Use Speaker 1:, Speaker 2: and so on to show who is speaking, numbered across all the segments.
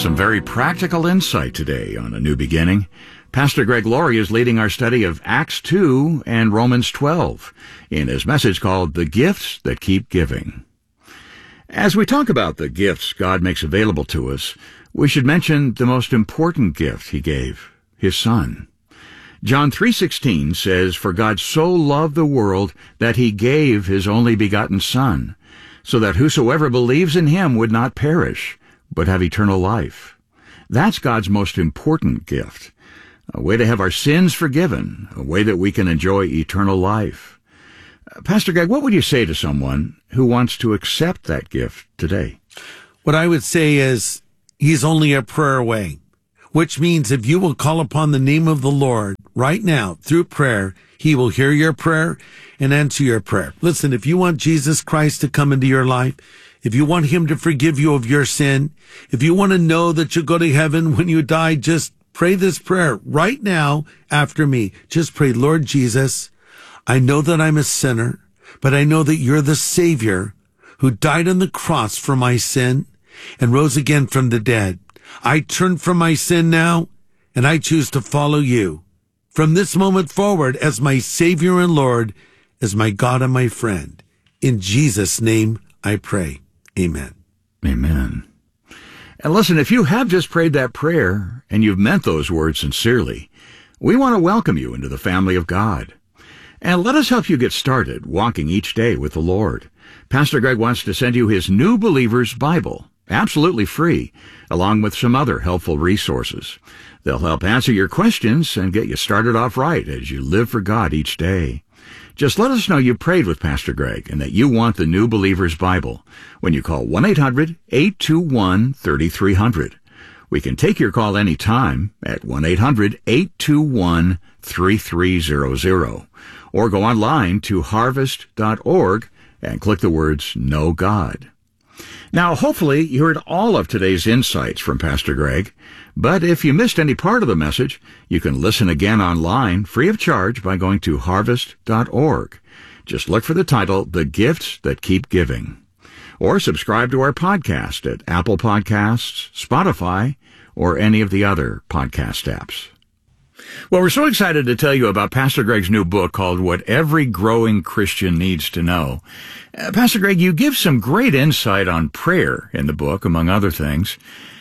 Speaker 1: some very practical insight today on A New Beginning. Pastor Greg Laurie is leading our study of Acts 2 and Romans 12 in his message called The Gifts That Keep Giving. As we talk about the gifts God makes available to us, we should mention the most important gift he gave, his Son. John 3:16 says, "For God so loved the world that he gave his only begotten Son, so that whosoever believes in him would not perish, but have eternal life." That's God's most important gift, a way to have our sins forgiven, a way that we can enjoy eternal life. Pastor Greg, what would you say to someone who wants to accept that gift today?
Speaker 2: What I would say is, he's only a prayer away, which means if you will call upon the name of the Lord right now through prayer, he will hear your prayer and answer your prayer. Listen, if you want Jesus Christ to come into your life, if you want him to forgive you of your sin, if you want to know that you'll go to heaven when you die, just pray this prayer right now after me. Just pray, Lord Jesus, I know that I'm a sinner, but I know that you're the Savior who died on the cross for my sin and rose again from the dead. I turn from my sin now, and I choose to follow you from this moment forward as my Savior and Lord, as my God and my friend. In Jesus' name I pray. Amen.
Speaker 1: Amen. And listen, if you have just prayed that prayer and you've meant those words sincerely, we want to welcome you into the family of God. And let us help you get started walking each day with the Lord. Pastor Greg wants to send you his New Believer's Bible, absolutely free, along with some other helpful resources. They'll help answer your questions and get you started off right as you live for God each day. Just let us know you prayed with Pastor Greg and that you want the New Believer's Bible when you call 1-800-821-3300. We can take your call anytime at 1-800-821-3300 or go online to harvest.org and click the words Know God. Now, hopefully, you heard all of today's insights from Pastor Greg, but if you missed any part of the message, you can listen again online free of charge by going to harvest.org. Just look for the title, The Gifts That Keep Giving. Or subscribe to our podcast at Apple Podcasts, Spotify, or any of the other podcast apps. Well, we're so excited to tell you about Pastor Greg's new book called What Every Growing Christian Needs to Know. Pastor Greg, you give some great insight on prayer in the book, among other things.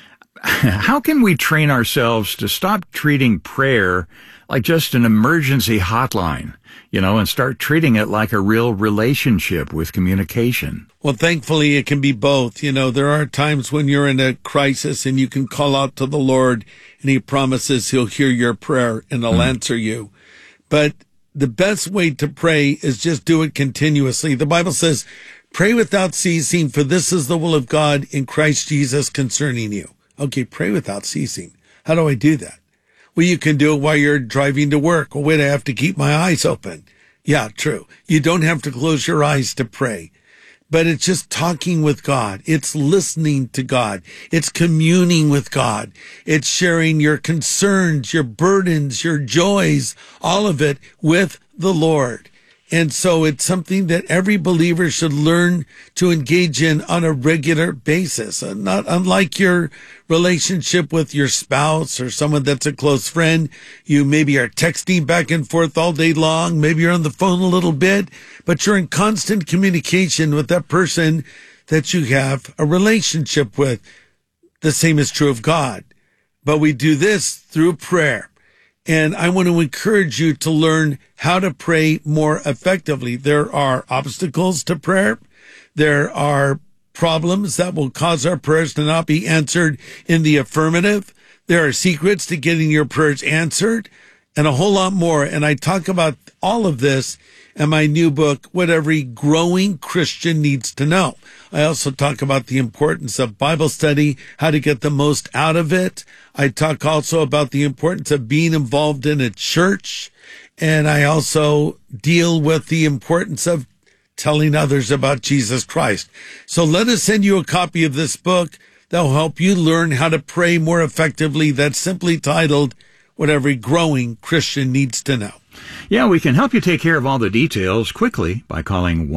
Speaker 1: How can we train ourselves to stop treating prayer like just an emergency hotline, and start treating it like a real relationship with communication?
Speaker 2: Well, thankfully, it can be both. There are times when you're in a crisis and you can call out to the Lord and he promises he'll hear your prayer and he'll answer you. But the best way to pray is just do it continuously. The Bible says, pray without ceasing, for this is the will of God in Christ Jesus concerning you. Okay, pray without ceasing. How do I do that? Well, you can do it while you're driving to work. Well, wait, I have to keep my eyes open. Yeah, true. You don't have to close your eyes to pray. But it's just talking with God. It's listening to God. It's communing with God. It's sharing your concerns, your burdens, your joys, all of it with the Lord. And so it's something that every believer should learn to engage in on a regular basis. Not unlike your relationship with your spouse or someone that's a close friend. You maybe are texting back and forth all day long. Maybe you're on the phone a little bit, but you're in constant communication with that person that you have a relationship with. The same is true of God. But we do this through prayer. And I want to encourage you to learn how to pray more effectively. There are obstacles to prayer. There are problems that will cause our prayers to not be answered in the affirmative. There are secrets to getting your prayers answered and a whole lot more. And I talk about all of this in my new book, What Every Growing Christian Needs to Know. I also talk about the importance of Bible study, how to get the most out of it. I talk also about the importance of being involved in a church. And I also deal with the importance of telling others about Jesus Christ. So let us send you a copy of this book that will help you learn how to pray more effectively. That's simply titled, What Every Growing Christian Needs to Know.
Speaker 1: Yeah, we can help you take care of all the details quickly by calling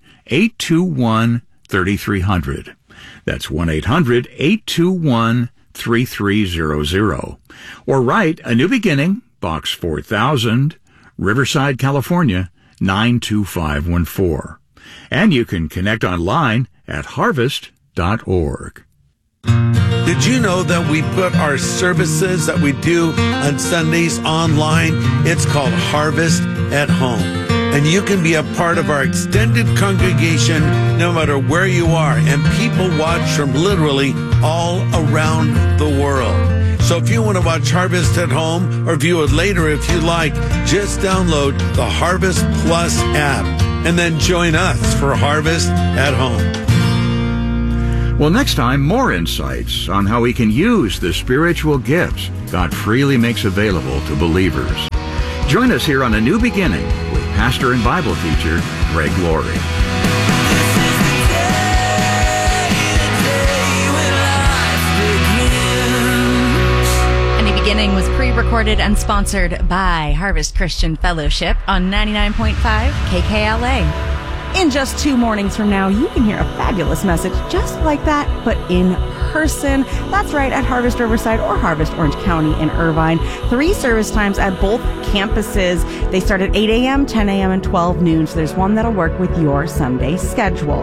Speaker 1: 1-800-821-3300. That's 1-800-821-3300. 3300. Or write A New Beginning, Box 4000, Riverside, California, 92514. And you can connect online at harvest.org.
Speaker 2: Did you know that we put our services that we do on Sundays online? It's called Harvest at Home. And you can be a part of our extended congregation no matter where you are. And people watch from literally all around the world. So if you want to watch Harvest at Home or view it later if you like, just download the Harvest Plus app and then join us for Harvest at Home.
Speaker 1: Well, next time, more insights on how we can use the spiritual gifts God freely makes available to believers. Join us here on A New Beginning with pastor and Bible teacher Greg Laurie.
Speaker 3: A New Beginning was pre-recorded and sponsored by Harvest Christian Fellowship on 99.5 KKLA. In just 2 mornings from now, you can hear a fabulous message just like that, but in person. That's right, at Harvest Riverside or Harvest Orange County in Irvine. 3 service times at both campuses. They start at 8 a.m., 10 a.m., and 12 noon, so there's one that'll work with your Sunday schedule.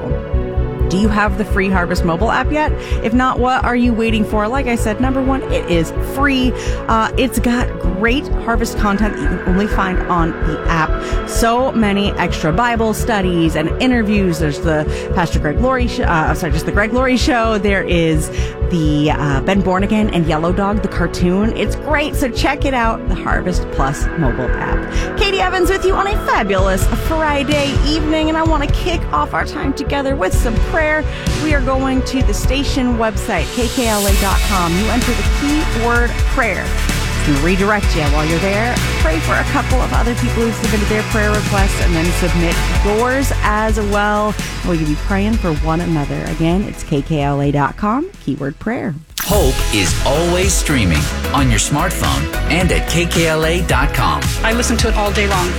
Speaker 3: Do you have the free Harvest mobile app yet? If not, what are you waiting for? Like I said, number one, it is free. It's got great Harvest content that you can only find on the app. So many extra Bible studies and interviews. There's the Pastor Greg Laurie show. The Greg Laurie show. There is the Ben Born Again and Yellow Dog, the cartoon. It's great. So check it out, the Harvest Plus mobile app. Katie Evans with you on a fabulous Friday evening, and I want to kick off our time together with some prayer. We are going to the station website, kkla.com. You enter the keyword prayer. It's going to redirect you. While you're there, pray for a couple of other people who submitted their prayer requests, and then submit yours as well. We can be praying for one another. Again, it's kkla.com, keyword prayer.
Speaker 4: Hope is always streaming on your smartphone and at kkla.com.
Speaker 5: I listen to it all day long.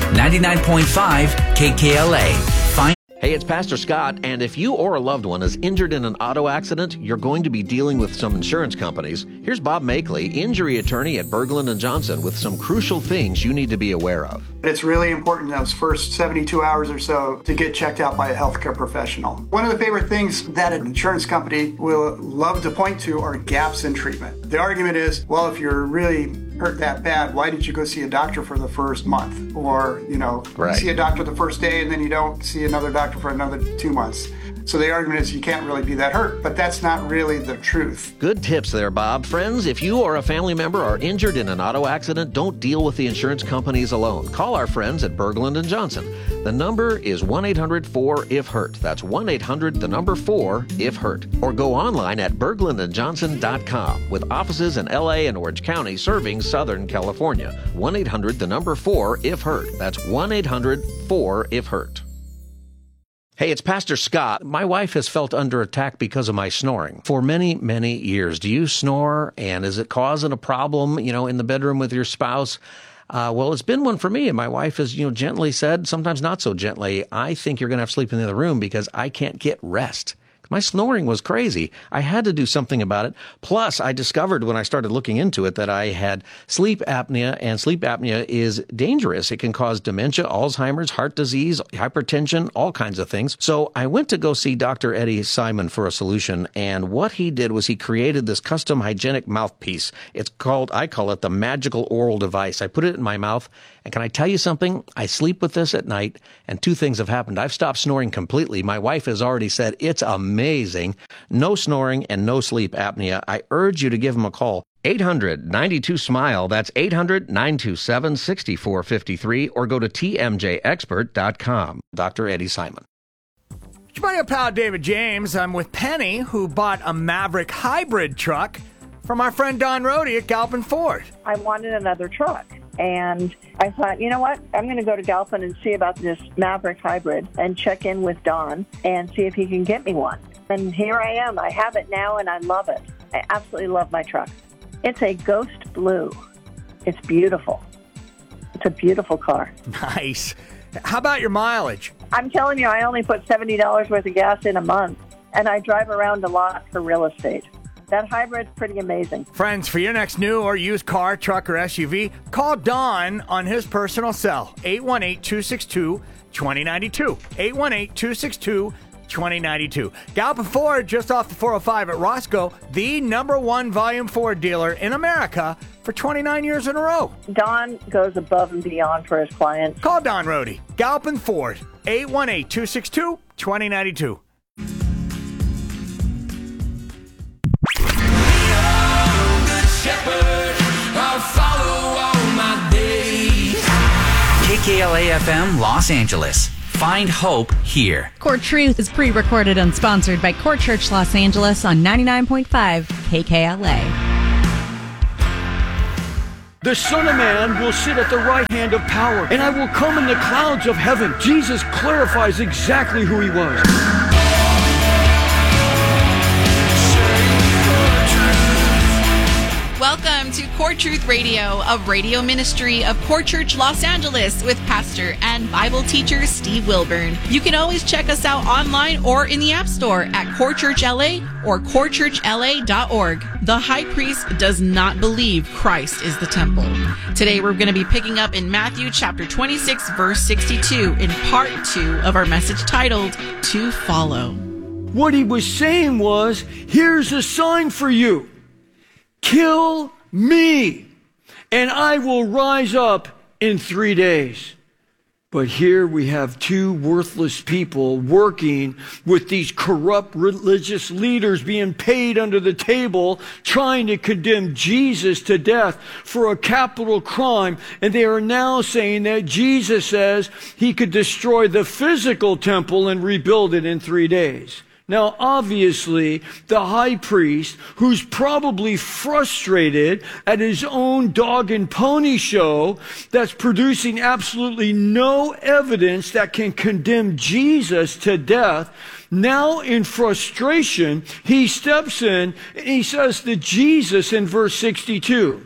Speaker 4: 99.5 KKLA.
Speaker 6: Hey, it's Pastor Scott, and if you or a loved one is injured in an auto accident, you're going to be dealing with some insurance companies. Here's Bob Makeley, injury attorney at Berglund & Johnson, with some crucial things you need to be aware of.
Speaker 7: It's really important those first 72 hours or so to get checked out by a healthcare professional. One of the favorite things that an insurance company will love to point to are gaps in treatment. The argument is, well, if you're really hurt that bad, why did you go see a doctor for the first month? Or, you see a doctor the first day and then you don't see another doctor for another 2 months. So the argument is you can't really be that hurt, but that's not really the truth.
Speaker 6: Good tips there, Bob. Friends, if you or a family member are injured in an auto accident, don't deal with the insurance companies alone. Call our friends at Berglund & Johnson. The number is 1-800-4-IF-HURT. That's 1-800-4-IF-HURT. Or go online at berglundandjohnson.com, with offices in LA and Orange County serving Southern California. 1-800-4-IF-HURT. That's 1-800-4-IF-HURT. Hey, it's Pastor Scott. My wife has felt under attack because of my snoring for many, many years. Do you snore? And is it causing a problem, in the bedroom with your spouse? Well, it's been one for me. And my wife has, gently said, sometimes not so gently, I think you're going to have to sleep in the other room because I can't get rest. My snoring was crazy. I had to do something about it. Plus, I discovered when I started looking into it that I had sleep apnea, and sleep apnea is dangerous. It can cause dementia, Alzheimer's, heart disease, hypertension, all kinds of things. So I went to go see Dr. Eddie Simon for a solution, and what he did was he created this custom hygienic mouthpiece. I call it the magical oral device. I put it in my mouth, and can I tell you something? I sleep with this at night, and 2 things have happened. I've stopped snoring completely. My wife has already said it's amazing. No snoring and no sleep apnea. I urge you to give him a call. 800-92-SMILE. That's 800-927-6453. Or go to tmjexpert.com. Dr. Eddie Simon.
Speaker 8: It's your pal David James. I'm with Penny, who bought a Maverick hybrid truck from our friend Don Rohde at Galpin Ford.
Speaker 9: I wanted another truck. And I thought, you know what? I'm going to go to Galpin and see about this Maverick hybrid and check in with Don and see if he can get me one. And here I am. I have it now, and I love it. I absolutely love my truck. It's a ghost blue. It's beautiful. It's a beautiful car.
Speaker 8: Nice. How about your mileage?
Speaker 9: I'm telling you, I only put $70 worth of gas in a month, and I drive around a lot for real estate. that hybrid's pretty amazing.
Speaker 8: Friends, for your next new or used car, truck, or SUV, call Don on his personal cell, 818-262-2092. 818-262-2092. Galpin Ford, just off the 405 at Roscoe, the #1 Volume Ford dealer in America for 29 years in a row.
Speaker 9: Don goes above and beyond for his clients.
Speaker 8: Call Don Rohde, Galpin Ford, 818-262-2092.
Speaker 4: KKLA-FM Los Angeles. Find hope here.
Speaker 3: Core Truth is pre-recorded and sponsored by Core Church Los Angeles on 99.5 KKLA.
Speaker 5: The Son of Man will sit at the right hand of power, and I will come in the clouds of heaven. Jesus clarifies exactly who he was.
Speaker 10: Welcome to Core Truth Radio, a radio ministry of Core Church Los Angeles with pastor and Bible teacher Steve Wilburn. You can always check us out online or in the App Store at Core Church LA or corechurchla.org. The high priest does not believe Christ is the temple. Today we're going to be picking up in Matthew chapter 26, verse 62 in part 2 of our message titled, To Follow.
Speaker 5: What he was saying was, here's a sign for you. Kill me, and I will rise up in 3 days. But here we have two worthless people working with these corrupt religious leaders being paid under the table, trying to condemn Jesus to death for a capital crime. And they are now saying that Jesus says he could destroy the physical temple and rebuild it in 3 days. Now, obviously, the high priest, who's probably frustrated at his own dog and pony show that's producing absolutely no evidence that can condemn Jesus to death, now in frustration, he steps in and he says to Jesus in verse 62,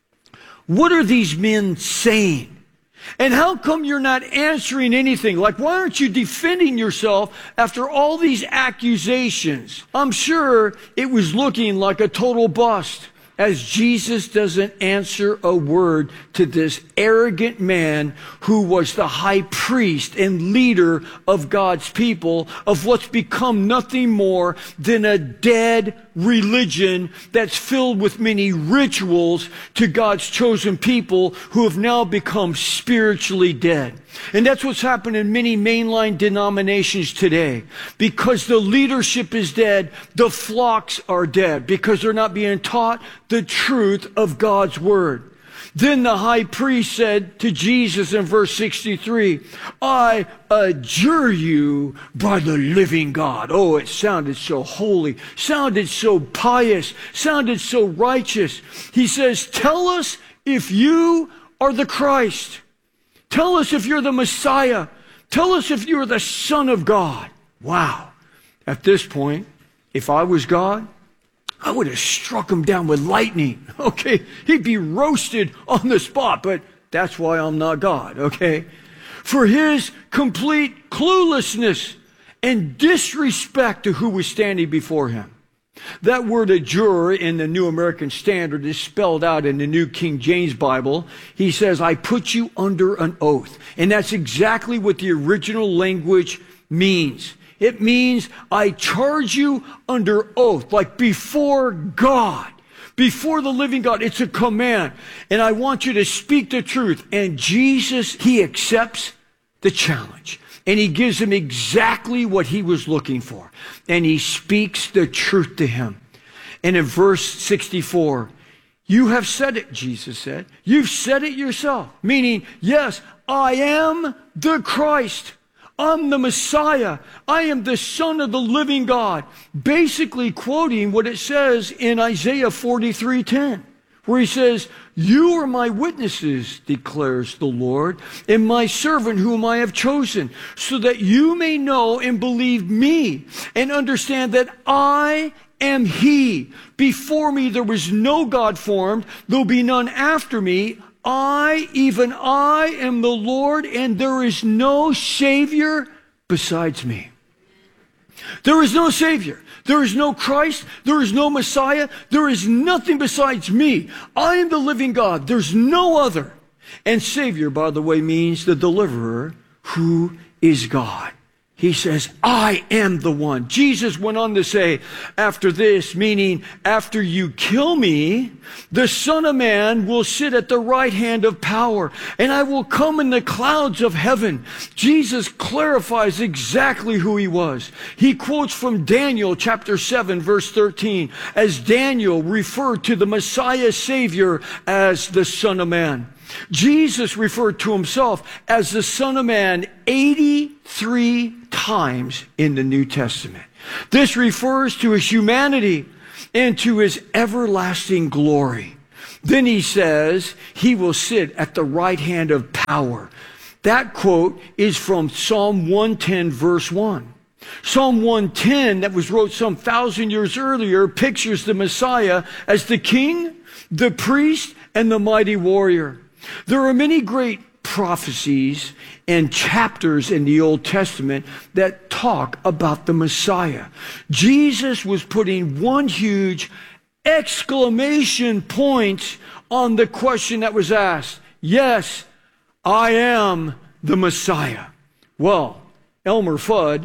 Speaker 5: "What are these men saying? And how come you're not answering anything? Like, why aren't you defending yourself after all these accusations?" I'm sure it was looking like a total bust, as Jesus doesn't answer a word to this arrogant man who was the high priest and leader of God's people, of what's become nothing more than a dead religion that's filled with many rituals to God's chosen people who have now become spiritually dead. And that's what's happened in many mainline denominations today. Because the leadership is dead, the flocks are dead, because they're not being taught the truth of God's word. Then the high priest said to Jesus in verse 63, "I adjure you by the living God." Oh, it sounded so holy, sounded so pious, sounded so righteous. He says, "Tell us if you are the Christ. Tell us if you're the Messiah. Tell us if you're the Son of God." Wow. At this point, if I was God, I would have struck him down with lightning. Okay, he'd be roasted on the spot, but that's why I'm not God, okay? For his complete cluelessness and disrespect to who was standing before him. That word adjure in the New American Standard is spelled out in the New King James Bible. He says, "I put you under an oath." And that's exactly what the original language means. It means I charge you under oath, like before God, before the living God. It's a command. And I want you to speak the truth. And Jesus, he accepts the challenge. And he gives him exactly what he was looking for. And he speaks the truth to him. And in verse 64, "You have said it," Jesus said. "You've said it yourself." Meaning, yes, I am the Christ. I'm the Messiah. I am the Son of the living God. Basically quoting what it says in Isaiah 43:10, where he says, "You are my witnesses, declares the Lord, and my servant whom I have chosen, so that you may know and believe me and understand that I am he. Before me there was no God formed, there'll be none after me. I, even I, am the Lord, and there is no Savior besides me." There is no Savior. There is no Christ. There is no Messiah. There is nothing besides me. I am the living God. There's no other. And Savior, by the way, means the deliverer who is God. He says, I am the one. Jesus went on to say, after this, meaning after you kill me, the Son of Man will sit at the right hand of power, and I will come in the clouds of heaven. Jesus clarifies exactly who he was. He quotes from Daniel chapter 7, verse 13, as Daniel referred to the Messiah Savior as the Son of Man. Jesus referred to himself as the Son of Man 83 times in the New Testament. This refers to his humanity and to his everlasting glory. Then he says he will sit at the right hand of power. That quote is from Psalm 110, verse 1. Psalm 110, that was wrote some 1,000 years earlier, pictures the Messiah as the king, the priest, and the mighty warrior. There are many great prophecies and chapters in the Old Testament that talk about the Messiah. Jesus was putting one huge exclamation point on the question that was asked. Yes, I am the Messiah. Well, the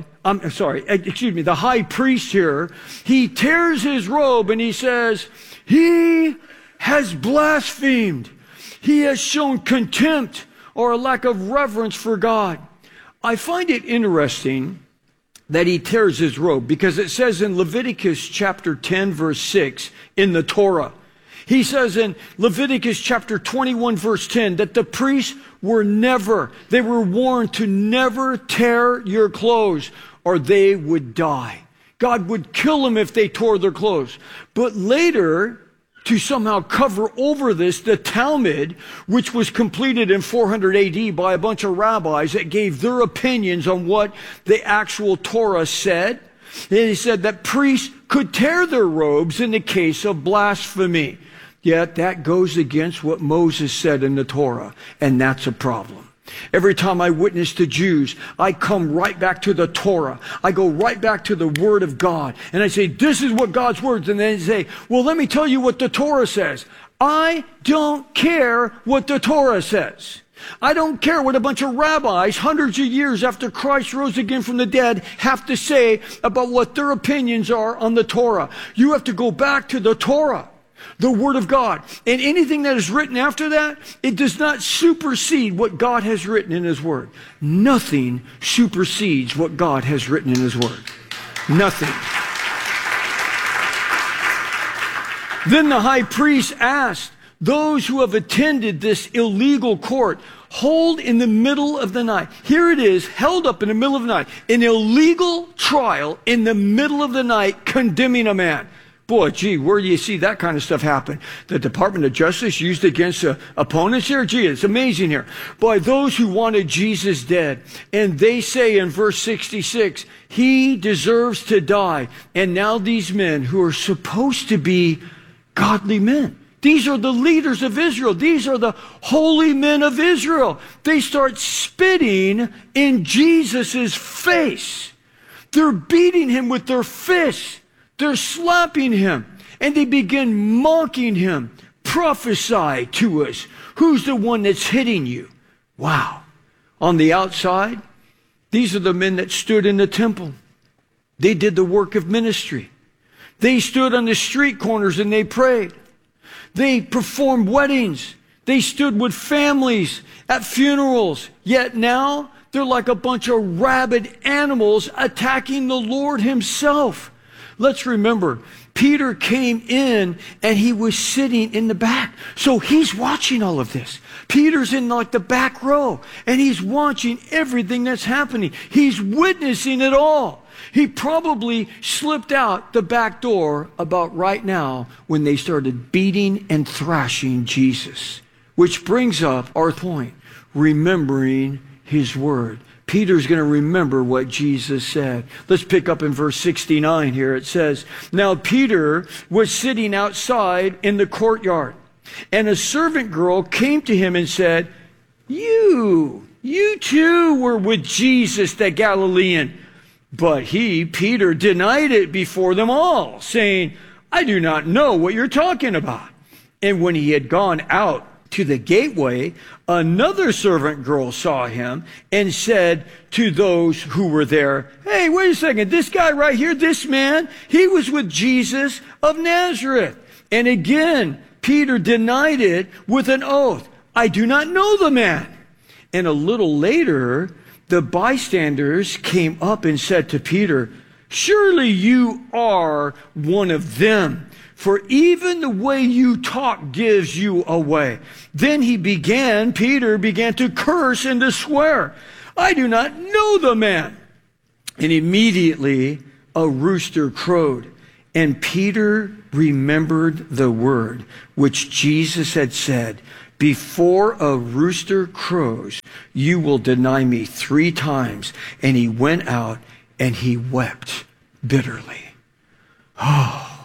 Speaker 5: high priest here, he tears his robe and he says, he has blasphemed. He has shown contempt or a lack of reverence for God. I find it interesting that he tears his robe because it says in Leviticus chapter 10, verse 6 in the Torah. He says in Leviticus chapter 21, verse 10 that the priests they were warned to never tear your clothes or they would die. God would kill them if they tore their clothes. But later, to somehow cover over this, the Talmud, which was completed in 400 AD by a bunch of rabbis that gave their opinions on what the actual Torah said. They said that priests could tear their robes in the case of blasphemy. Yet that goes against what Moses said in the Torah, and that's a problem. Every time I witness to Jews, I come right back to the Torah. I go right back to the Word of God. And I say, this is what God's words. And then they say, well, let me tell you what the Torah says. I don't care what the Torah says. I don't care what a bunch of rabbis, hundreds of years after Christ rose again from the dead, have to say about what their opinions are on the Torah. You have to go back to the Torah, the Word of God. And anything that is written after that, it does not supersede what God has written in His Word. Nothing supersedes what God has written in His Word. Nothing. Then the high priest asked those who have attended this illegal court, hold in the middle of the night. Here it is, held up in the middle of the night. An illegal trial in the middle of the night, condemning a man. Boy, gee, where do you see that kind of stuff happen? The Department of Justice used against opponents here? Gee, it's amazing here. By those who wanted Jesus dead. And they say in verse 66, he deserves to die. And now these men who are supposed to be godly men, these are the leaders of Israel. These are the holy men of Israel. They start spitting in Jesus' face. They're beating him with their fists. They're slapping him. And they begin mocking him. Prophesy to us. Who's the one that's hitting you? Wow. On the outside, these are the men that stood in the temple. They did the work of ministry. They stood on the street corners and they prayed. They performed weddings. They stood with families at funerals. Yet now they're like a bunch of rabid animals attacking the Lord himself. Let's remember, Peter came in and he was sitting in the back. So he's watching all of this. Peter's in like the back row and he's watching everything that's happening. He's witnessing it all. He probably slipped out the back door about right now when they started beating and thrashing Jesus. Which brings up our point, remembering his word. Peter's going to remember what Jesus said. Let's pick up in verse 69 here. It says, now Peter was sitting outside in the courtyard, and a servant girl came to him and said, you too were with Jesus the Galilean. But he, Peter, denied it before them all, saying, I do not know what you're talking about. And when he had gone out to the gateway, another servant girl saw him and said to those who were there, hey, wait a second, this guy right here, this man, he was with Jesus of Nazareth. And again, Peter denied it with an oath. I do not know the man. And a little later, the bystanders came up and said to Peter, surely you are one of them, for even the way you talk gives you away. Then Peter began to curse and to swear, I do not know the man. And immediately a rooster crowed, and Peter remembered the word which Jesus had said, before a rooster crows, you will deny me 3 times. And he went out and he wept bitterly. Oh,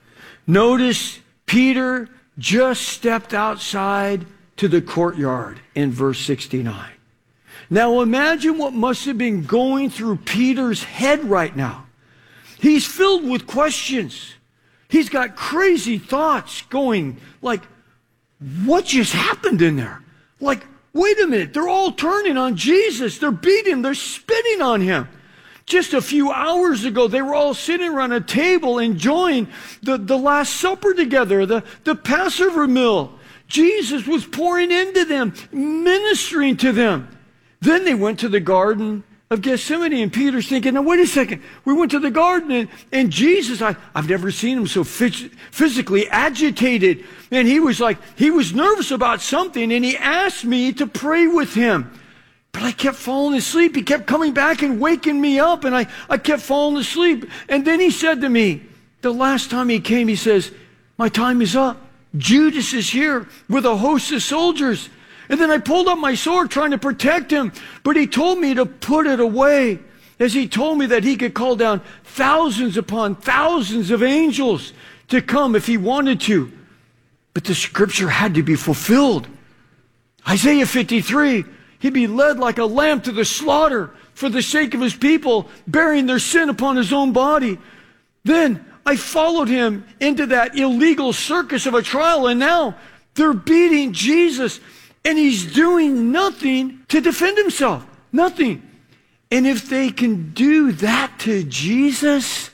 Speaker 5: notice Peter just stepped outside to the courtyard in verse 69. Now imagine what must have been going through Peter's head right now. He's filled with questions. He's got crazy thoughts going like, what just happened in there? Like, wait a minute, they're all turning on Jesus. They're beating him. They're spitting on him. Just a few hours ago, they were all sitting around a table enjoying the Last Supper together, the Passover meal. Jesus was pouring into them, ministering to them. Then they went to the Garden of Gethsemane, and Peter's thinking, now wait a second, we went to the garden, and Jesus, I've never seen him so physically agitated, and he was nervous about something, and he asked me to pray with him. But I kept falling asleep. He kept coming back and waking me up, and I kept falling asleep. And then he said to me, the last time he came, he says, my time is up. Judas is here with a host of soldiers. And then I pulled up my sword trying to protect him, but he told me to put it away, as he told me that he could call down thousands upon thousands of angels to come if he wanted to. But the scripture had to be fulfilled. Isaiah 53, he'd be led like a lamb to the slaughter for the sake of his people, bearing their sin upon his own body. Then I followed him into that illegal circus of a trial, and now they're beating Jesus. And he's doing nothing to defend himself. Nothing. And if they can do that to Jesus,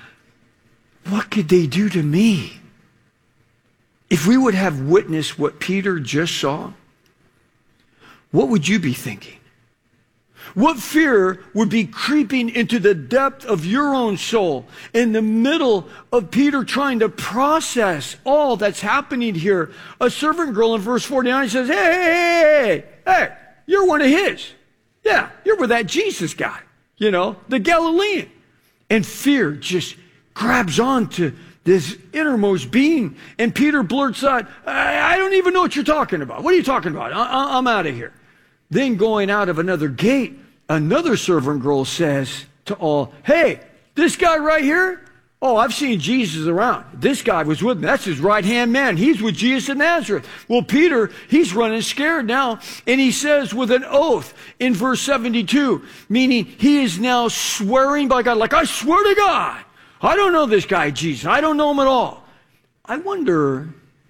Speaker 5: what could they do to me? If we would have witnessed what Peter just saw, what would you be thinking? What fear would be creeping into the depth of your own soul in the middle of Peter trying to process all that's happening here? A servant girl in verse 49 says, hey, you're one of his. Yeah, you're with that Jesus guy, the Galilean. And fear just grabs on to this innermost being. And Peter blurts out, I don't even know what you're talking about. What are you talking about? I'm out of here. Then going out of another gate, another servant girl says to all, hey, this guy right here, oh, I've seen Jesus around. This guy was with me. That's his right-hand man. He's with Jesus of Nazareth. Well, Peter, he's running scared now, and he says with an oath in verse 72, meaning he is now swearing by God, like, I swear to God, I don't know this guy, Jesus. I don't know him at all. I wonder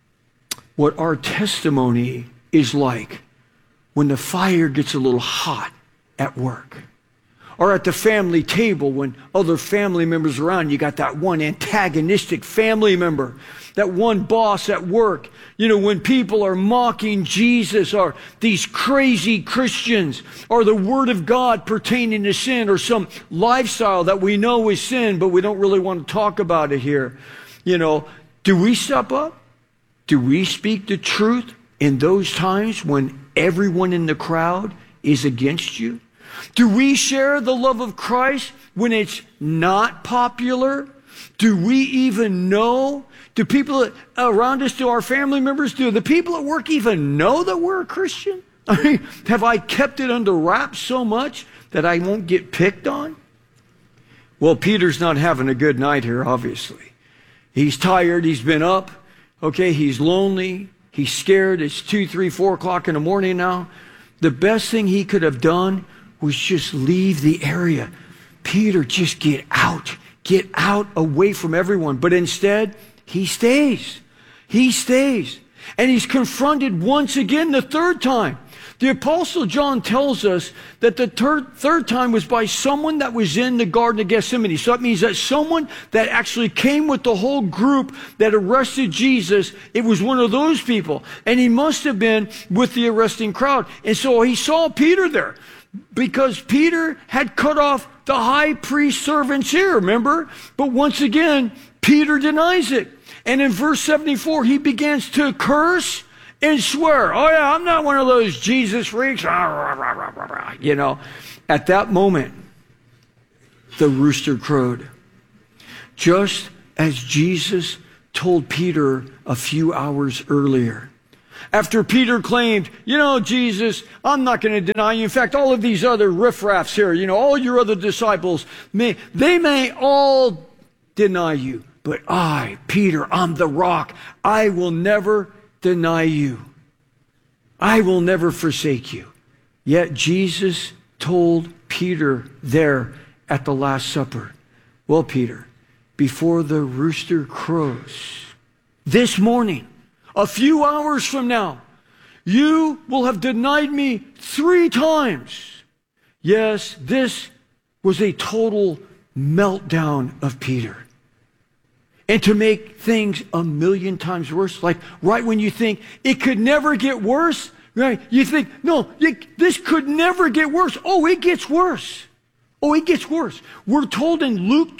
Speaker 5: what our testimony is like when the fire gets a little hot at work, or at the family table when other family members are around. You got that one antagonistic family member, that one boss at work. When people are mocking Jesus, or these crazy Christians, or the Word of God pertaining to sin, or some lifestyle that we know is sin, but we don't really want to talk about it here. Do we step up? Do we speak the truth in those times when everyone in the crowd is against you? Do we share the love of Christ when it's not popular? Do we even know? Do people around us, do our family members, do the people at work even know that we're a Christian? I mean, have I kept it under wraps so much that I won't get picked on? Well, Peter's not having a good night here, obviously. He's tired. He's been up. Okay, he's lonely. He's scared. It's 2, 3, 4 o'clock in the morning now. The best thing he could have done was just leave the area. Peter, just get out away from everyone. But instead, he stays. And he's confronted once again the third time. The Apostle John tells us that the third time was by someone that was in the Garden of Gethsemane. So that means that someone that actually came with the whole group that arrested Jesus, it was one of those people. And he must have been with the arresting crowd. And so he saw Peter there because Peter had cut off the high priest servant's ear, remember? But once again, Peter denies it. And in verse 74, he begins to curse and swear, oh yeah, I'm not one of those Jesus freaks. You know, at that moment, the rooster crowed. Just as Jesus told Peter a few hours earlier. After Peter claimed, you know, Jesus, I'm not going to deny you. In fact, all of these other riffraffs here, you know, all your other disciples, they may all deny you. But I, Peter, I'm the rock. I will never deny you. I will never forsake you. Yet Jesus told Peter there at the Last Supper, well, Peter, before the rooster crows, this morning, a few hours from now, you will have denied me 3 times. Yes, this was a total meltdown of Peter. And to make things 1,000,000 times worse, like right when you think it could never get worse, right? You think, no, this could never get worse. Oh, it gets worse. Oh, it gets worse. We're told in Luke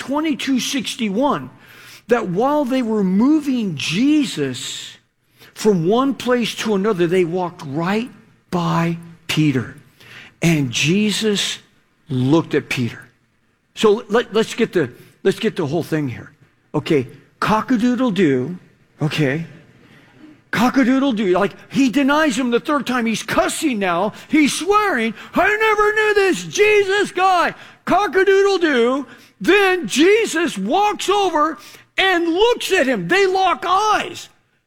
Speaker 5: 22:61 that while they were moving Jesus from one place to another, they walked right by Peter. And Jesus looked at Peter. So let's get the whole thing here. Okay, cock-a-doodle-doo, okay? Cock-a-doodle-doo, like he denies him the third time. He's cussing now. He's swearing, I never knew this Jesus guy. Cock-a-doodle-doo. Then Jesus walks over and looks at him. They lock eyes.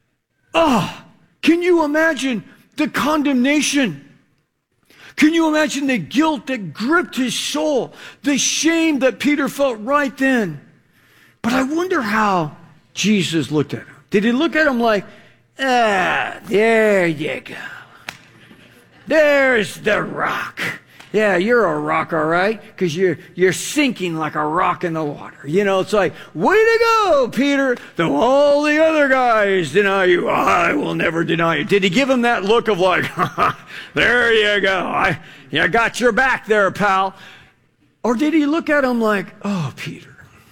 Speaker 5: Can you imagine the condemnation? Can you imagine the guilt that gripped his soul? The shame that Peter felt right then? But I wonder how Jesus looked at him. Did he look at him like, there you go. There's the rock. Yeah, you're a rock, all right, because you're sinking like a rock in the water. You know, it's like, way to go, Peter. Though all the other guys deny you, I will never deny you. Did he give him that look of like, there you go. I got your back there, pal. Or did he look at him like, oh, Peter,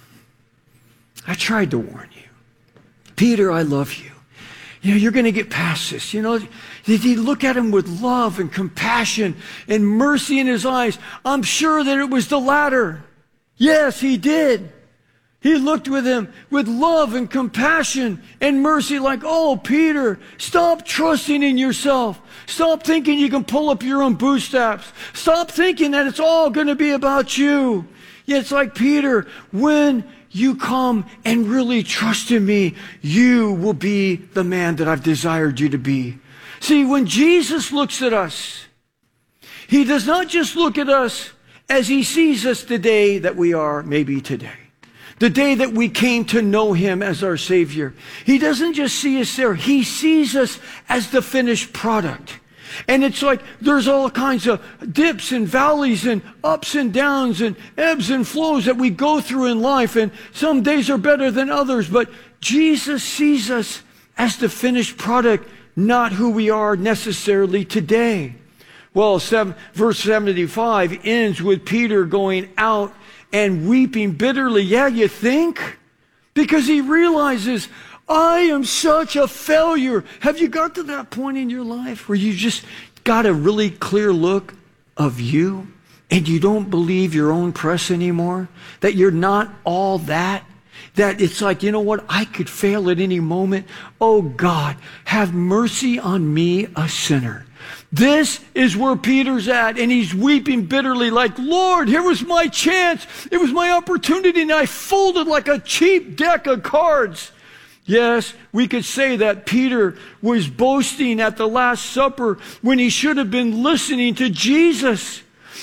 Speaker 5: I tried to warn you. Peter, I love you. You know, you're going to get past this. You know, did he look at him with love and compassion and mercy in his eyes? I'm sure that it was the latter. Yes, he did. He looked with him with love and compassion and mercy like, oh, Peter, stop trusting in yourself. Stop thinking you can pull up your own bootstraps. Stop thinking that it's all going to be about you. Yeah, it's like, Peter, when you come and really trust in me, you will be the man that I've desired you to be. See, when Jesus looks at us, he does not just look at us as he sees us the day that we are maybe today. The day that we came to know him as our Savior. He doesn't just see us there. He sees us as the finished product. And it's like there's all kinds of dips and valleys and ups and downs and ebbs and flows that we go through in life. And some days are better than others. But Jesus sees us as the finished product, not who we are necessarily today. Well, verse 75 ends with Peter going out and weeping bitterly. Yeah, you think? Because he realizes, I am such a failure. Have you got to that point in your life where you just got a really clear look of you and you don't believe your own press anymore? That you're not all that? That it's like, you know what? I could fail at any moment. Oh God, have mercy on me, a sinner. This is where Peter's at, and he's weeping bitterly like, Lord, here was my chance. It was my opportunity, and I folded like a cheap deck of cards. Yes, we could say that Peter was boasting at the Last Supper when he should have been listening to Jesus.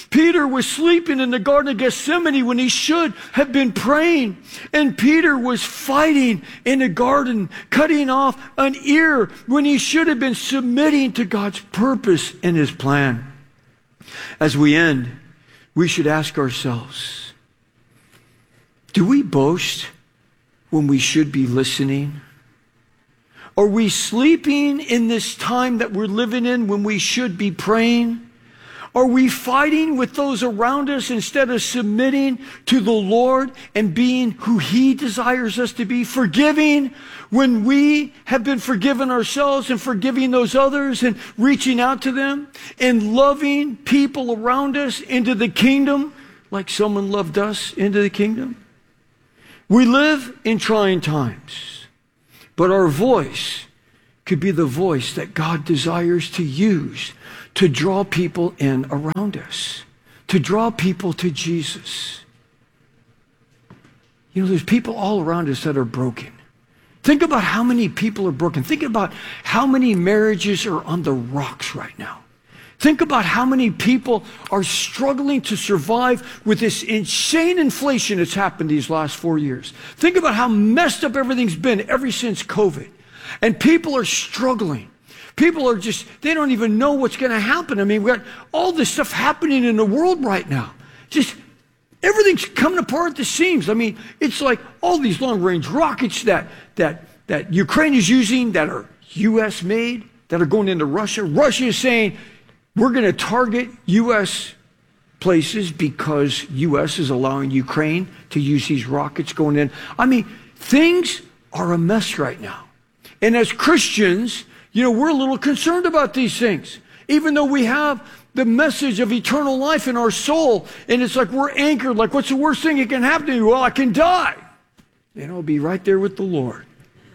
Speaker 5: Peter was sleeping in the Garden of Gethsemane when he should have been praying. And Peter was fighting in the garden, cutting off an ear when he should have been submitting to God's purpose and his plan. As we end, we should ask ourselves, do we boast when we should be listening? Are we sleeping in this time that we're living in when we should be praying? Are we fighting with those around us instead of submitting to the Lord and being who He desires us to be? Forgiving when we have been forgiven ourselves and forgiving those others and reaching out to them and loving people around us into the kingdom like someone loved us into the kingdom? We live in trying times, but our voice could be the voice that God desires to use to draw people in around us, to draw people to Jesus. You know, there's people all around us that are broken. Think about how many people are broken. Think about how many marriages are on the rocks right now. Think about how many people are struggling to survive with this insane inflation that's happened these last 4 years. Think about how messed up everything's been ever since COVID. And people are struggling. People are just, they don't even know what's going to happen. I mean, we got all this stuff happening in the world right now. Just everything's coming apart at the seams. I mean, it's like all these long-range rockets that Ukraine is using that are U.S. made, that are going into Russia. Russia is saying, we're going to target U.S. places because U.S. is allowing Ukraine to use these rockets going in. I mean, things are a mess right now. And as Christians, you know, we're a little concerned about these things, even though we have the message of eternal life in our soul. And it's like we're anchored, like, what's the worst thing that can happen to me? Well, I can die. And I'll be right there with the Lord.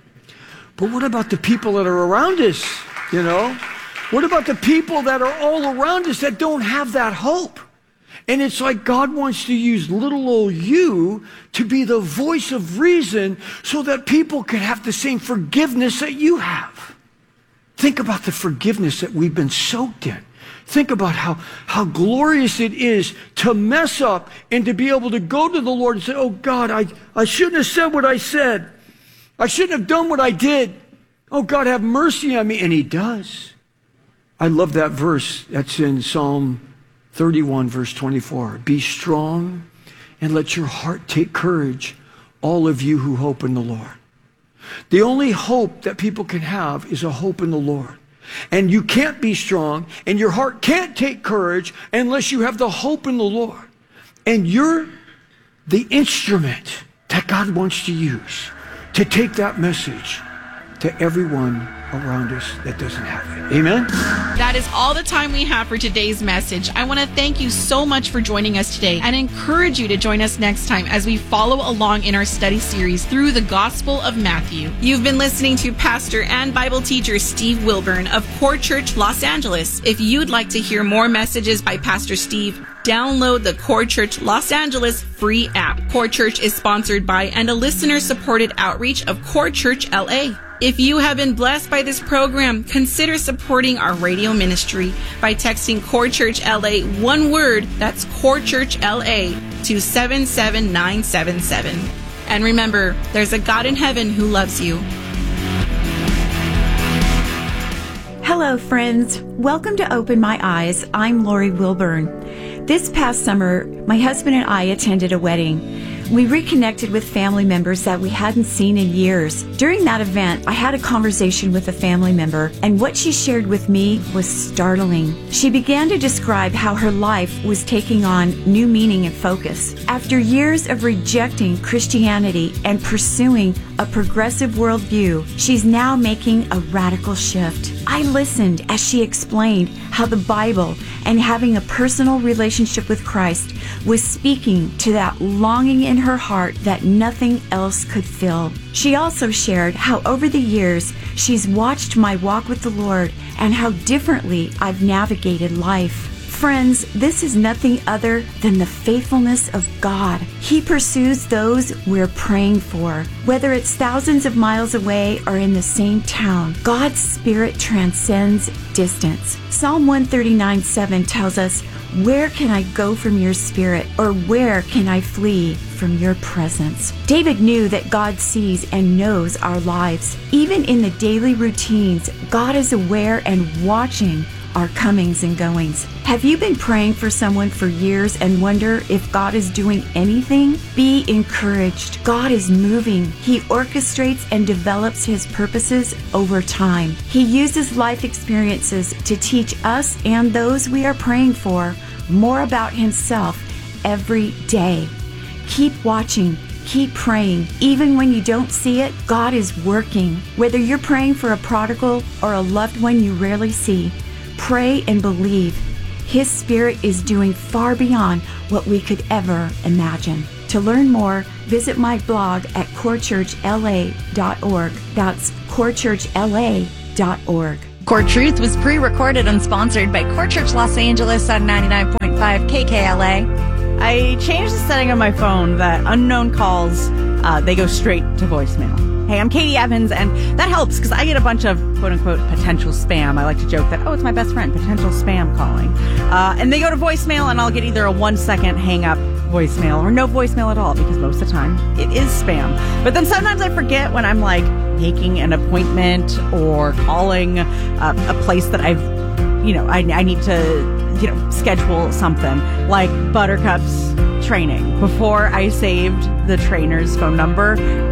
Speaker 5: But what about the people that are around us, you know? What about the people that are all around us that don't have that hope? And it's like God wants to use little old you to be the voice of reason so that people can have the same forgiveness that you have. Think about the forgiveness that we've been soaked in. Think about how glorious it is to mess up and to be able to go to the Lord and say, oh God, I shouldn't have said what I said. I shouldn't have done what I did. Oh God, have mercy on me. And He does. I love that verse that's in Psalm 31, verse 24. Be strong and let your heart take courage, all of you who hope in the Lord. The only hope that people can have is a hope in the Lord. And you can't be strong and your heart can't take courage unless you have the hope in the Lord. And you're the instrument that God wants to use to take that message to everyone around us that doesn't have it. Amen?
Speaker 10: That is all the time we have for today's message. I want to thank you so much for joining us today and encourage you to join us next time as we follow along in our study series through the Gospel of Matthew. You've been listening to Pastor and Bible teacher Steve Wilburn of Core Church Los Angeles. If you'd like to hear more messages by Pastor Steve, download the Core Church Los Angeles free app. Core Church is sponsored by and a listener-supported outreach of Core Church LA. If you have been blessed by this program, consider supporting our radio ministry by texting Core Church LA one word, that's Core Church LA, to 77977. And remember, there's a God in heaven who loves you.
Speaker 11: Hello, friends. Welcome to Open My Eyes. I'm Lori Wilburn. This past summer, my husband and I attended a wedding. We reconnected with family members that we hadn't seen in years. During that event, I had a conversation with a family member, and what she shared with me was startling. She began to describe how her life was taking on new meaning and focus. After years of rejecting Christianity and pursuing a progressive worldview, she's now making a radical shift. I listened as she explained how the Bible and having a personal relationship with Christ was speaking to that longing in her heart that nothing else could fill. She also shared how over the years she's watched my walk with the Lord and how differently I've navigated life. Friends, this is nothing other than the faithfulness of God. He pursues those we're praying for. Whether it's thousands of miles away or in the same town, God's Spirit transcends distance. Psalm 139:7 tells us, "Where can I go from your Spirit, or where can I flee from your presence?" David knew that God sees and knows our lives. Even in the daily routines, God is aware and watching our comings and goings. Have you been praying for someone for years and wonder if God is doing anything? Be encouraged. God is moving. He orchestrates and develops His purposes over time. He uses life experiences to teach us and those we are praying for more about Himself every day. Keep watching. Keep praying. Even when you don't see it, God is working. Whether you're praying for a prodigal or a loved one you rarely see, pray and believe. His Spirit is doing far beyond what we could ever imagine. To learn more, visit my blog at corechurchla.org. That's corechurchla.org.
Speaker 3: Core Truth was pre-recorded and sponsored by Core Church Los Angeles on 99.5 KKLA.
Speaker 12: I changed the setting on my phone that unknown calls, they go straight to voicemail. Hey, I'm Katie Evans, and that helps because I get a bunch of quote-unquote potential spam. I like to joke that, it's my best friend, potential spam calling. And they go to voicemail, and I'll get either a 1-second hang-up voicemail or no voicemail at all, because most of the time it is spam. But then sometimes I forget when I'm like making an appointment or calling a place that I need to, schedule something like Buttercup's training. Before I saved the trainer's phone number,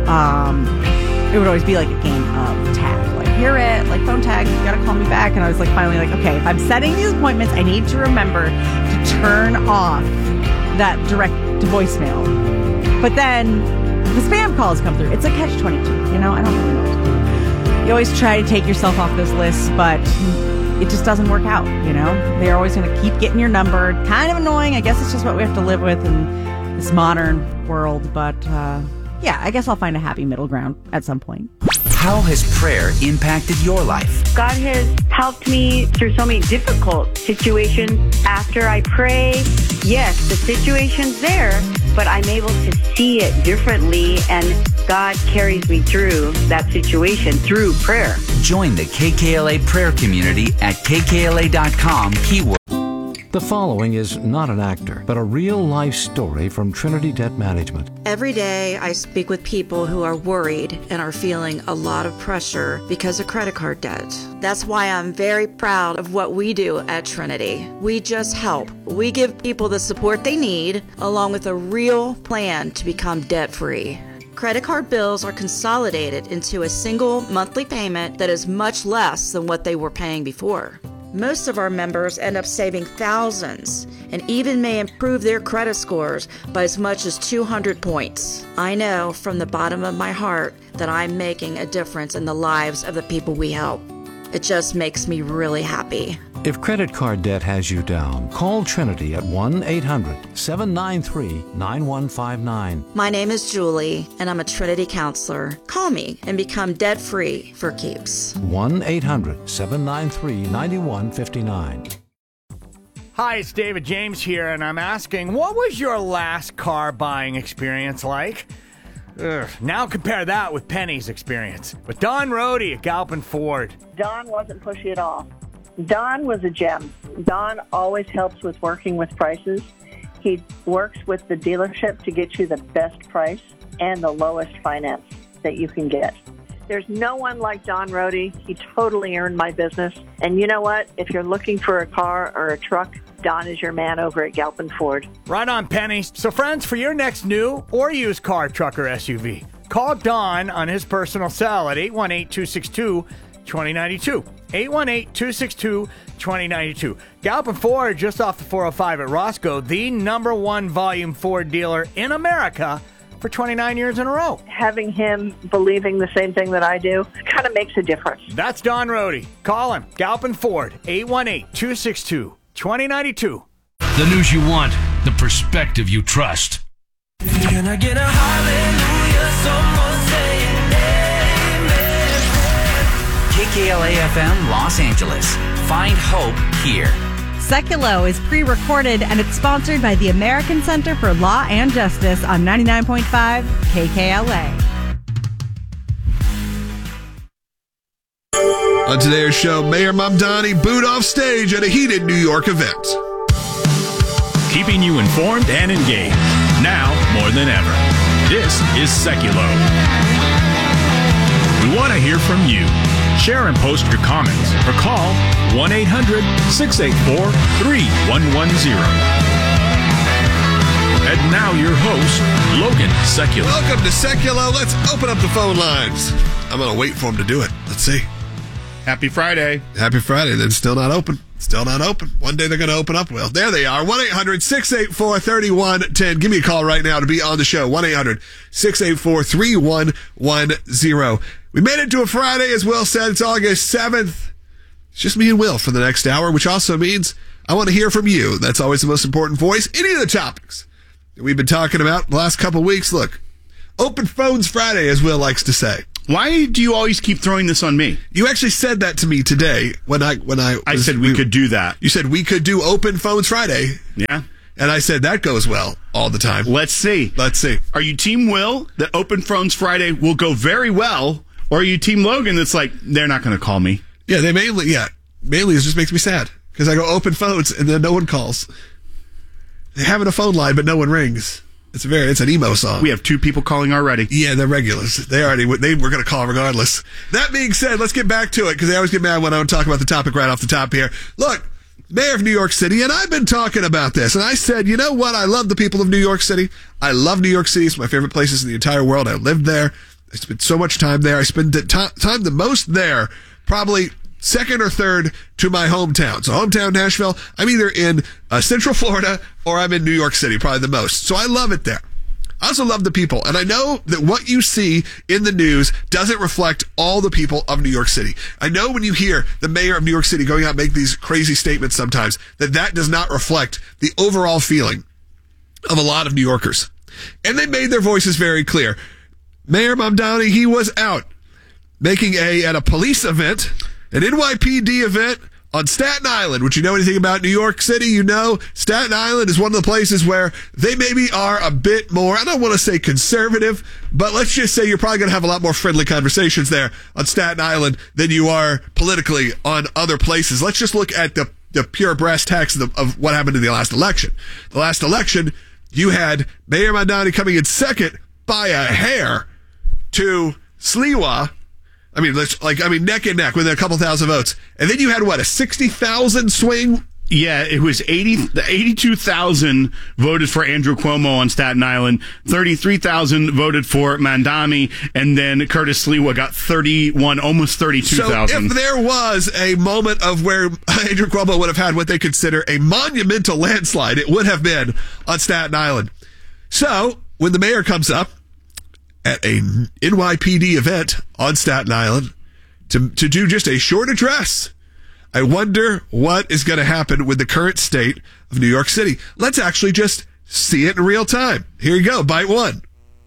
Speaker 12: it would always be like a game of tag. Like, you're it, like phone tag, you gotta call me back. And I was like, finally like, okay, if I'm setting these appointments, I need to remember to turn off that direct to voicemail. But then the spam calls come through. It's a catch-22, I don't really know what to do. You always try to take yourself off this list, but it just doesn't work out, They're always going to keep getting your number. Kind of annoying. I guess it's just what we have to live with in this modern world. But, I guess I'll find a happy middle ground at some point.
Speaker 4: How has prayer impacted your life?
Speaker 9: God has helped me through so many difficult situations. After I pray, yes, the situation's there, but I'm able to see it differently, and God carries me through that situation through prayer.
Speaker 4: Join the KKLA prayer community at kkla.com, keyword.
Speaker 13: The following is not an actor, but a real-life story from Trinity Debt Management.
Speaker 14: Every day I speak with people who are worried and are feeling a lot of pressure because of credit card debt. That's why I'm very proud of what we do at Trinity. We just help. We give people the support they need, along with a real plan to become debt-free. Credit card bills are consolidated into a single monthly payment that is much less than what they were paying before. Most of our members end up saving thousands and even may improve their credit scores by as much as 200 points. I know from the bottom of my heart that I'm making a difference in the lives of the people we help. It just makes me really happy.
Speaker 13: If credit card debt has you down, call Trinity at 1-800-793-9159.
Speaker 14: My name is Julie, and I'm a Trinity counselor. Call me and become debt-free for keeps.
Speaker 13: 1-800-793-9159.
Speaker 8: Hi, it's David James here, and I'm asking, what was your last car buying experience like? Now compare that with Penny's experience with Don Rohde at Galpin Ford.
Speaker 9: Don wasn't pushy at all. Don was a gem. Don always helps with working with prices. He works with the dealership to get you the best price and the lowest finance that you can get. There's no one like Don Rohde. He totally earned my business. And you know what? If you're looking for a car or a truck, Don is your man over at Galpin Ford.
Speaker 8: Right on, Penny. So friends, for your next new or used car, truck, or SUV, call Don on his personal cell at 818-262-2092. 818-262-2092. Galpin Ford, just off the 405 at Roscoe, the #1 volume Ford dealer in America for 29 years in a row.
Speaker 9: Having him believing the same thing that I do kind of makes a difference.
Speaker 8: That's Don Rohde. Call him. Galpin Ford, 818-262-2092.
Speaker 15: The news you want, the perspective you trust.
Speaker 16: Can I get a hallelujah? Someone say
Speaker 4: KKLA FM Los Angeles. Find hope here.
Speaker 12: Seculo is pre-recorded and it's sponsored by the American Center for Law and Justice on 99.5 KKLA.
Speaker 17: On today's show, Mayor Mamdani booed off stage at a heated New York event.
Speaker 18: Keeping you informed and engaged, now more than ever. This is Seculo. We want to hear from you. Share and post your comments or call 1-800-684-3110. And now your host, Logan Seculo.
Speaker 17: Welcome to Seculo. Let's open up the phone lines. I'm going to wait for him to do it. Let's see.
Speaker 19: Happy Friday.
Speaker 17: Happy Friday. They're still not open. Still not open. One day they're going to open up. Well, there they are. 1-800-684-3110. Give me a call right now to be on the show. 1-800-684-3110. We made it to a Friday, as Will said. It's August 7th. It's just me and Will for the next hour, which also means I want to hear from you. That's always the most important voice. Any of the topics that we've been talking about the last couple of weeks. Look, Open Phones Friday, as Will likes to say.
Speaker 19: Why do you always keep throwing this on me?
Speaker 17: You actually said that to me today when I
Speaker 19: said we could do that.
Speaker 17: You said we could do Open Phones Friday.
Speaker 19: Yeah.
Speaker 17: And I said that goes well all the time.
Speaker 19: Let's see.
Speaker 17: Are
Speaker 19: you Team Will, that Open Phones Friday will go very well, or are you Team Logan that's like, they're not going to call me?
Speaker 17: Yeah, mainly it just makes me sad because I go open phones and then no one calls. They have a phone line, but no one rings. It's an emo song.
Speaker 19: We have 2 people calling already.
Speaker 17: Yeah, they're regulars. They were going to call regardless. That being said, let's get back to it because they always get mad when I don't talk about the topic right off the top here. Look, Mayor of New York City, and I've been talking about this, and I said, you know what? I love the people of New York City. I love New York City. It's my favorite places in the entire world. I lived there. I spent so much time there. I spend the time the most there, probably second or third to my hometown. So hometown Nashville, I'm either in Central Florida or I'm in New York City, probably the most. So I love it there. I also love the people. And I know that what you see in the news doesn't reflect all the people of New York City. I know when you hear the mayor of New York City going out and make these crazy statements sometimes, that does not reflect the overall feeling of a lot of New Yorkers. And they made their voices very clear. Mayor Mamdani, he was out making at a police event, an NYPD event on Staten Island, which you know anything about New York City, you know Staten Island is one of the places where they maybe are a bit more, I don't want to say conservative, but let's just say you're probably going to have a lot more friendly conversations there on Staten Island than you are politically on other places. Let's just look at the pure brass tacks of what happened in the last election. The last election, you had Mayor Mamdani coming in second by a hair to Sliwa. Neck and neck with a couple thousand votes. And then you had, a 60,000 swing?
Speaker 19: Yeah, it was 82,000 voted for Andrew Cuomo on Staten Island, 33,000 voted for Mamdani, and then Curtis Sliwa got 31, almost 32,000.
Speaker 17: So if there was a moment of where Andrew Cuomo would have had what they consider a monumental landslide, it would have been on Staten Island. So when the mayor comes up at a NYPD event on Staten Island to do just a short address, I wonder what is going to happen with the current state of New York City. Let's actually just see it in real time. Here you go, bite one.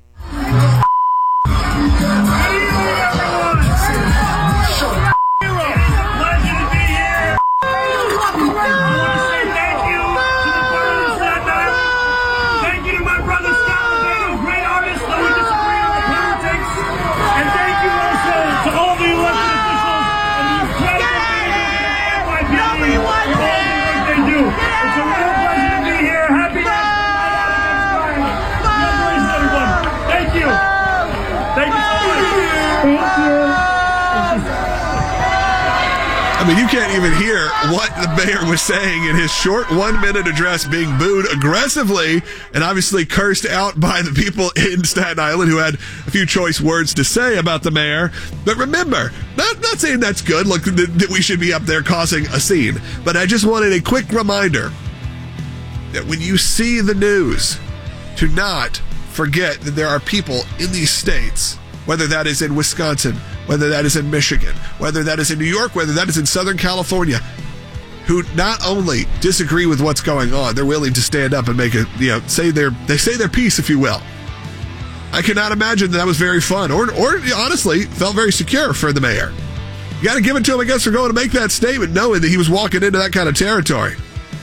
Speaker 17: You can't even hear what the mayor was saying in his short 1-minute address, being booed aggressively and obviously cursed out by the people in Staten Island who had a few choice words to say about the mayor. But remember, not saying that's good, look, that we should be up there causing a scene, but I just wanted a quick reminder that when you see the news, to not forget that there are people in these states, whether that is in Wisconsin, whether that is in Michigan, whether that is in New York, whether that is in Southern California, who not only disagree with what's going on, they're willing to stand up and make say their piece, if you will. I cannot imagine that was very fun, or honestly felt very secure for the mayor. You got to give it to him, I guess, for going to make that statement, knowing that he was walking into that kind of territory.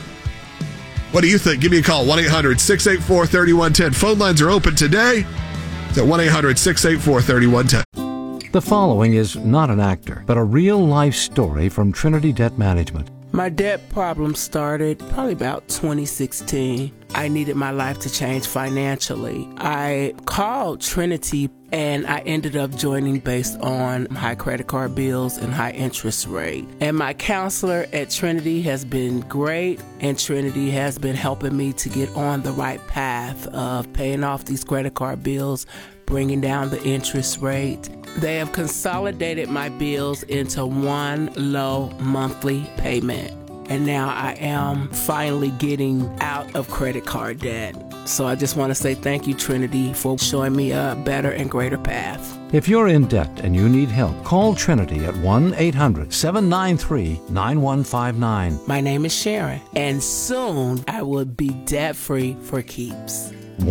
Speaker 17: What do you think? Give me a call, 1-800-684-3110. Phone lines are open today. It's at 1-800-684-3110.
Speaker 13: The following is not an actor, but a real-life story from Trinity Debt Management.
Speaker 20: My debt problem started probably about 2016. I needed my life to change financially. I called Trinity and I ended up joining based on high credit card bills and high interest rate. And my counselor at Trinity has been great, and Trinity has been helping me to get on the right path of paying off these credit card bills, bringing down the interest rate. They have consolidated my bills into one low monthly payment. And now I am finally getting out of credit card debt. So I just want to say thank you, Trinity, for showing me a better and greater path.
Speaker 13: If you're in debt and you need help, call Trinity at 1-800-793-9159.
Speaker 20: My name is Sharon, and soon I will be debt-free for keeps.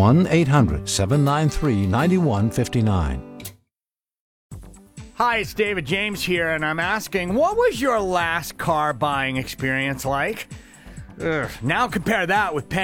Speaker 13: 1-800-793-9159.
Speaker 8: Hi, it's David James here, and I'm asking, what was your last car buying experience like? Now compare that with Penny.